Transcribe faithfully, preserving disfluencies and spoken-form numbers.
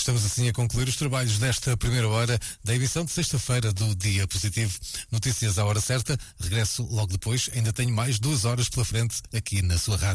estamos assim a concluir os trabalhos desta primeira hora da emissão de sexta-feira do Dia Positivo. Notícias à hora certa, regresso logo depois, ainda tenho mais duas horas pela frente aqui na sua rádio.